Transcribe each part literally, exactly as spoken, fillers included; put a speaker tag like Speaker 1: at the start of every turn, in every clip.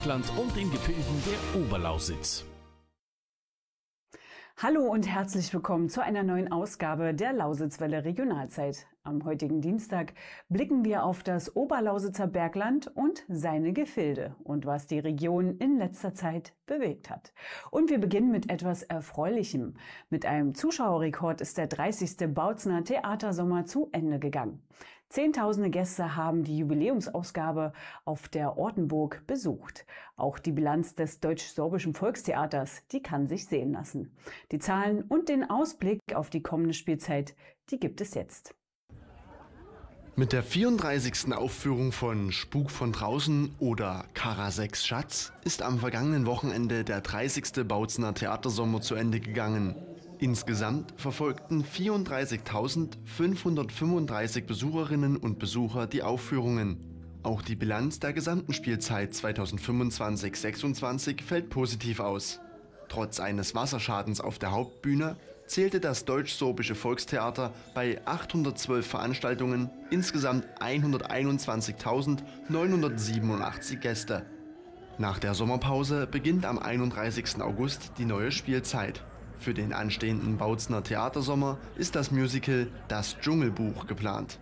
Speaker 1: Land und den Gefilden der Oberlausitz.
Speaker 2: Hallo und herzlich willkommen zu einer neuen Ausgabe der Lausitzwelle Regionalzeit. Am heutigen Dienstag blicken wir auf das Oberlausitzer Bergland und seine Gefilde und was die Region in letzter Zeit bewegt hat. Und wir beginnen mit etwas Erfreulichem. Mit einem Zuschauerrekord ist der dreißigste Bautzener Theatersommer zu Ende gegangen. Zehntausende Gäste haben die Jubiläumsausgabe auf der Ortenburg besucht. Auch die Bilanz des Deutsch-Sorbischen Volkstheaters, die kann sich sehen lassen. Die Zahlen und den Ausblick auf die kommende Spielzeit, die gibt es jetzt.
Speaker 3: Mit der vierunddreißigsten Aufführung von Spuk von draußen oder Karaseks Schatz ist am vergangenen Wochenende der dreißigste Bautzener Theatersommer zu Ende gegangen. Insgesamt verfolgten vierunddreißigtausendfünfhundertfünfunddreißig Besucherinnen und Besucher die Aufführungen. Auch die Bilanz der gesamten Spielzeit zweitausendfünfundzwanzig sechsundzwanzig fällt positiv aus. Trotz eines Wasserschadens auf der Hauptbühne zählte das Deutsch-Sorbische Volkstheater bei achthundertzwölf Veranstaltungen insgesamt hunderteinundzwanzigtausendneunhundertsiebenundachtzig Gäste. Nach der Sommerpause beginnt am einunddreißigsten August die neue Spielzeit. Für den anstehenden Bautzener Theatersommer ist das Musical Das Dschungelbuch geplant.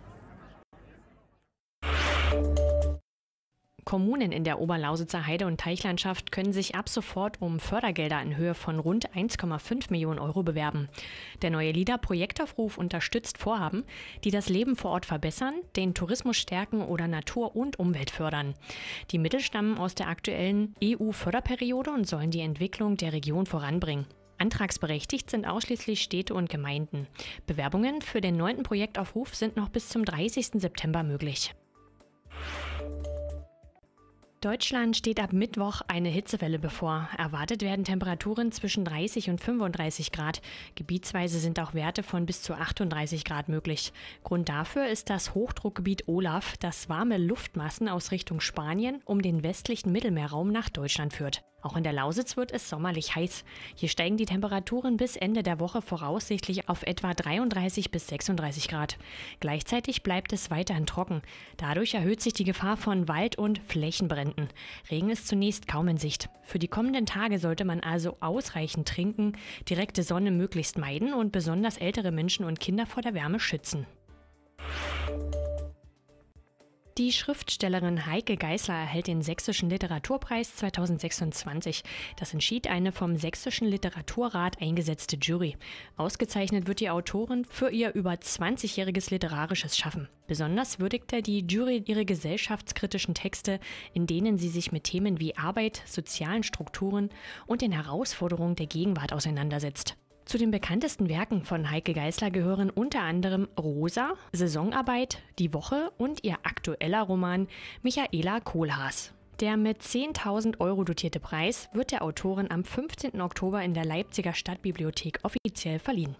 Speaker 4: Kommunen in der Oberlausitzer Heide- und Teichlandschaft können sich ab sofort um Fördergelder in Höhe von rund eins Komma fünf Millionen Euro bewerben. Der neue L I D A-Projektaufruf unterstützt Vorhaben, die das Leben vor Ort verbessern, den Tourismus stärken oder Natur und Umwelt fördern. Die Mittel stammen aus der aktuellen E U-Förderperiode und sollen die Entwicklung der Region voranbringen. Antragsberechtigt sind ausschließlich Städte und Gemeinden. Bewerbungen für den neunten Projektaufruf sind noch bis zum dreißigsten September möglich. Deutschland steht ab Mittwoch eine Hitzewelle bevor. Erwartet werden Temperaturen zwischen dreißig und fünfunddreißig Grad. Gebietsweise sind auch Werte von bis zu achtunddreißig Grad möglich. Grund dafür ist das Hochdruckgebiet Olaf, das warme Luftmassen aus Richtung Spanien um den westlichen Mittelmeerraum nach Deutschland führt. Auch in der Lausitz wird es sommerlich heiß. Hier steigen die Temperaturen bis Ende der Woche voraussichtlich auf etwa dreiunddreißig bis sechsunddreißig Grad. Gleichzeitig bleibt es weiterhin trocken. Dadurch erhöht sich die Gefahr von Wald- und Flächenbränden. Regen ist zunächst kaum in Sicht. Für die kommenden Tage sollte man also ausreichend trinken, direkte Sonne möglichst meiden und besonders ältere Menschen und Kinder vor der Wärme schützen. Die Schriftstellerin Heike Geisler erhält den Sächsischen Literaturpreis zweitausendsechsundzwanzig. Das entschied eine vom Sächsischen Literaturrat eingesetzte Jury. Ausgezeichnet wird die Autorin für ihr über zwanzigjähriges literarisches Schaffen. Besonders würdigte die Jury ihre gesellschaftskritischen Texte, in denen sie sich mit Themen wie Arbeit, sozialen Strukturen und den Herausforderungen der Gegenwart auseinandersetzt. Zu den bekanntesten Werken von Heike Geisler gehören unter anderem Rosa, Saisonarbeit, Die Woche und ihr aktueller Roman Michaela Kohlhaas. Der mit zehntausend Euro dotierte Preis wird der Autorin am fünfzehnten Oktober in der Leipziger Stadtbibliothek offiziell verliehen.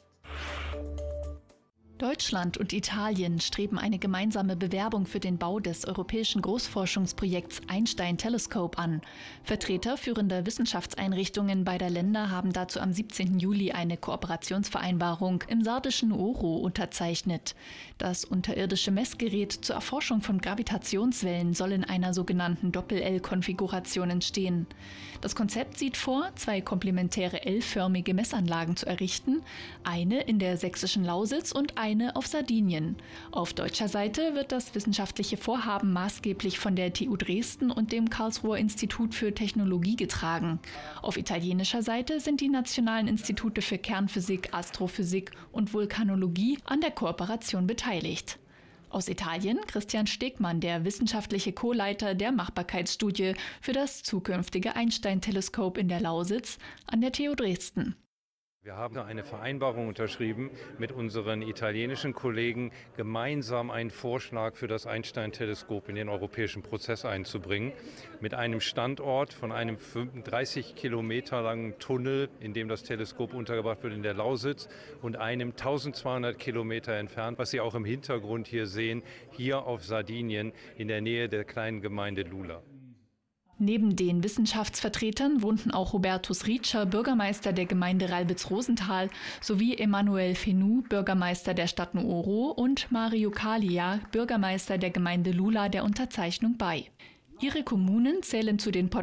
Speaker 5: Deutschland und Italien streben eine gemeinsame Bewerbung für den Bau des europäischen Großforschungsprojekts Einstein Telescope an. Vertreter führender Wissenschaftseinrichtungen beider Länder haben dazu am siebzehnten Juli eine Kooperationsvereinbarung im sardischen Ouro unterzeichnet. Das unterirdische Messgerät zur Erforschung von Gravitationswellen soll in einer sogenannten Doppel-L-Konfiguration entstehen. Das Konzept sieht vor, zwei komplementäre L-förmige Messanlagen zu errichten, eine in der sächsischen Lausitz und eine auf Sardinien. Auf deutscher Seite wird das wissenschaftliche Vorhaben maßgeblich von der T U Dresden und dem Karlsruher Institut für Technologie getragen. Auf italienischer Seite sind die nationalen Institute für Kernphysik, Astrophysik und Vulkanologie an der Kooperation beteiligt. Aus Italien Christian Stegmann, der wissenschaftliche Co-Leiter der Machbarkeitsstudie für das zukünftige Einstein-Teleskop in der Lausitz an der T U Dresden.
Speaker 6: Wir haben eine Vereinbarung unterschrieben mit unseren italienischen Kollegen, gemeinsam einen Vorschlag für das Einstein-Teleskop in den europäischen Prozess einzubringen. Mit einem Standort von einem fünfunddreißig Kilometer langen Tunnel, in dem das Teleskop untergebracht wird in der Lausitz, und einem eintausendzweihundert Kilometer entfernt, was Sie auch im Hintergrund hier sehen, hier auf Sardinien in der Nähe der kleinen Gemeinde Lula.
Speaker 5: Neben den Wissenschaftsvertretern wohnten auch Hubertus Rietscher, Bürgermeister der Gemeinde Ralbitz-Rosenthal, sowie Emmanuel Fenou, Bürgermeister der Stadt Nuoro, und Mario Kalia, Bürgermeister der Gemeinde Lula, der Unterzeichnung bei. Ihre Kommunen zählen zu den